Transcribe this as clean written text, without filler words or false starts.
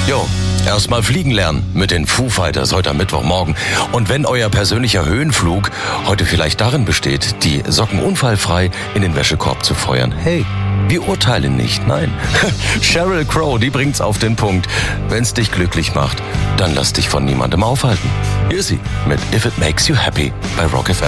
Jo, erstmal fliegen lernen mit den Foo Fighters heute am Mittwochmorgen. Und wenn euer persönlicher Höhenflug heute vielleicht darin besteht, die Socken unfallfrei in den Wäschekorb zu feuern, hey, wir urteilen nicht, nein. Sheryl Crow, die bringt's auf den Punkt. Wenn's dich glücklich macht, dann lass dich von niemandem aufhalten. Hier ist sie mit If It Makes You Happy bei Rock FM.